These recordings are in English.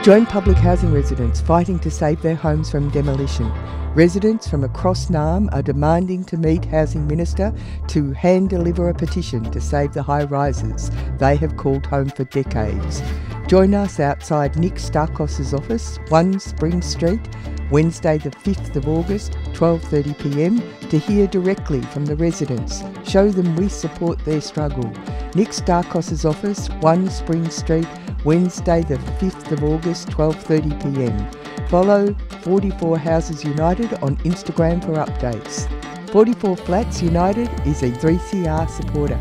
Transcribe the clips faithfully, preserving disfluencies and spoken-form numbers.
Join public housing residents fighting to save their homes from demolition. Residents from across Naarm are demanding to meet Housing Minister to hand deliver a petition to save the high rises they have called home for decades. Join us outside Nick Starkos's office, one Spring Street, Wednesday the fifth of August, twelve thirty p m, to hear directly from the residents. Show them we support their struggle. Nick Starkos's office, one Spring Street, Wednesday the fifth of August, twelve thirty p m. Follow forty-four Houses United on Instagram for updates. forty-four Flats United is a three C R supporter.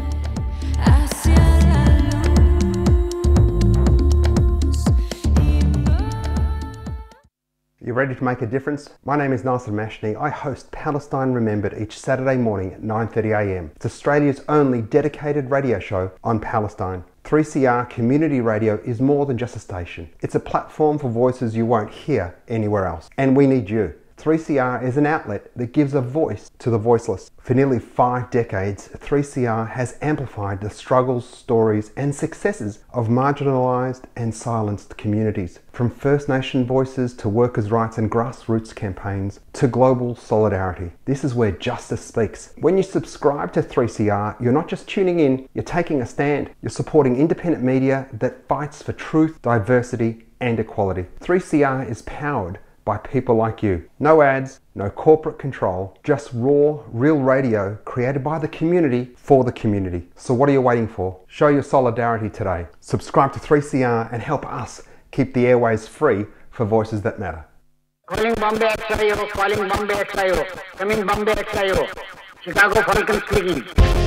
You ready to make a difference? My name is Nasser Mashni. I host Palestine Remembered each Saturday morning at nine thirty a m. It's Australia's only dedicated radio show on Palestine. three C R Community Radio is more than just a station. It's a platform for voices you won't hear anywhere else. And we need you. three C R is an outlet that gives a voice to the voiceless. For nearly five decades, three C R has amplified the struggles, stories and successes of marginalised and silenced communities. From First Nation voices to workers' rights and grassroots campaigns to global solidarity. This is where justice speaks. When you subscribe to three C R, you're not just tuning in, you're taking a stand. You're supporting independent media that fights for truth, diversity and equality. three C R is powered by people like you. No ads, no corporate control, just raw, real radio created by the community for the community. So what are you waiting for? Show your solidarity today. Subscribe to three C R and help us keep the airways free for voices that matter. Calling Bombay X I O, calling Bombay X I O, coming Bombay X I O, Chicago Falcon speaking.